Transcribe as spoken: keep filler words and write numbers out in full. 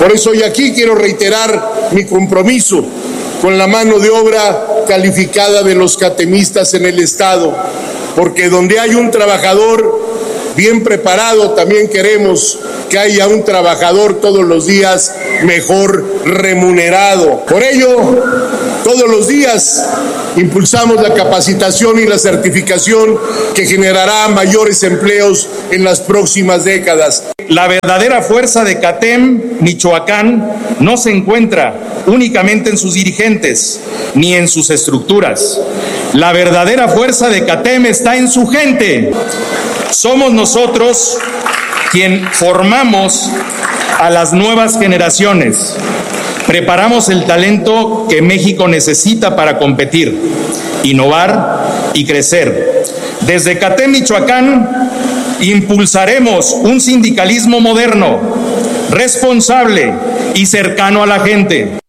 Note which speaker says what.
Speaker 1: Por eso hoy aquí quiero reiterar mi compromiso con la mano de obra calificada de los catemistas en el Estado, porque donde hay un trabajador bien preparado, también queremos que haya un trabajador todos los días mejor remunerado. Por ello, todos los días impulsamos la capacitación y la certificación que generará mayores empleos en las próximas décadas.
Speaker 2: La verdadera fuerza de CATEM Michoacán no se encuentra únicamente en sus dirigentes ni en sus estructuras. La verdadera fuerza de CATEM está en su gente. Somos nosotros quien formamos a las nuevas generaciones. Preparamos el talento que México necesita para competir, innovar y crecer. Desde CATEM Michoacán impulsaremos un sindicalismo moderno, responsable y cercano a la gente.